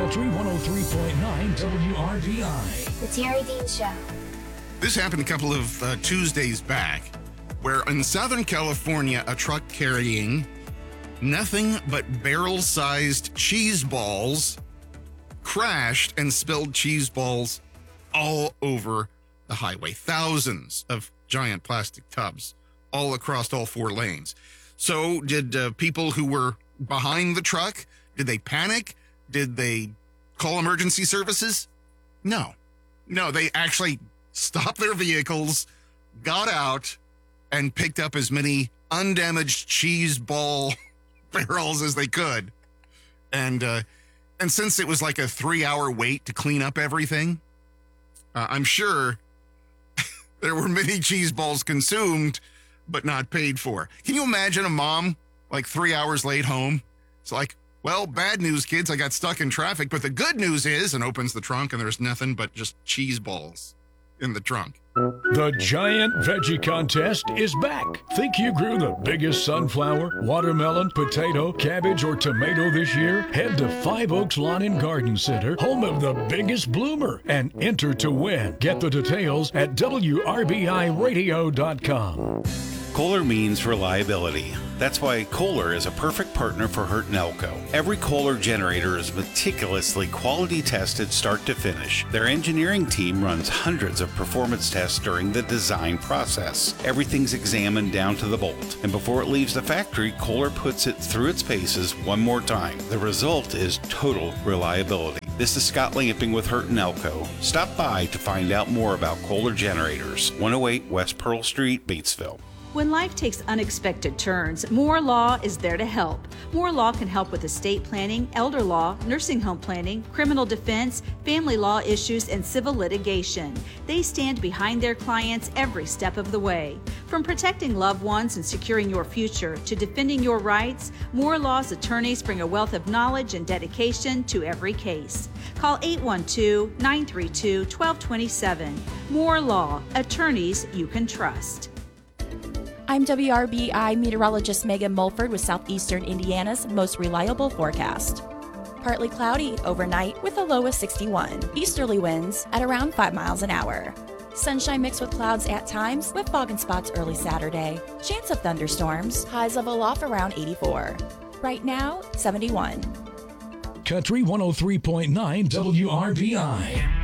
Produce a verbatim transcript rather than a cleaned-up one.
Country one oh three point nine W R B I. The Terry Dean Show. This happened a couple of uh, Tuesdays back, where in Southern California, a truck carrying nothing but barrel-sized cheese balls crashed and spilled cheese balls all over the highway. Thousands of giant plastic tubs all across all four lanes. So did uh, people who were behind the truck, did they panic? Did they call emergency services? No. No, they actually stopped their vehicles, got out, and picked up as many undamaged cheese ball barrels as they could. And uh, and since it was like a three-hour wait to clean up everything, uh, I'm sure there were many cheese balls consumed, but not paid for. Can you imagine a mom like three hours late home? It's like, well, bad news, kids. I got stuck in traffic. But the good news is, and opens the trunk, and there's nothing but just cheese balls in the trunk. The Giant Veggie Contest is back. Think you grew the biggest sunflower, watermelon, potato, cabbage, or tomato this year? Head to Five Oaks Lawn and Garden Center, home of the biggest bloomer, and enter to win. Get the details at W R B I radio dot com. Kohler means reliability. That's why Kohler is a perfect partner for Hurt and Elko. Every Kohler generator is meticulously quality tested start to finish. Their engineering team runs hundreds of performance tests during the design process. Everything's examined down to the bolt. And before it leaves the factory, Kohler puts it through its paces one more time. The result is total reliability. This is Scott Lamping with Hurt and Elko. Stop by to find out more about Kohler generators. one oh eight West Pearl Street, Batesville. When life takes unexpected turns, Moore Law is there to help. Moore Law can help with estate planning, elder law, nursing home planning, criminal defense, family law issues, and civil litigation. They stand behind their clients every step of the way. From protecting loved ones and securing your future to defending your rights, Moore Law's attorneys bring a wealth of knowledge and dedication to every case. Call eight one two, nine three two, one two two seven. Moore Law, attorneys you can trust. I'm W R B I meteorologist Megan Mulford with Southeastern Indiana's most reliable forecast. Partly cloudy overnight with a low of sixty-one. Easterly winds at around five miles an hour. Sunshine mixed with clouds at times with fog and spots early Saturday. Chance of thunderstorms. Highs level off around eighty-four. Right now, seventy-one. Country one oh three point nine W R B I.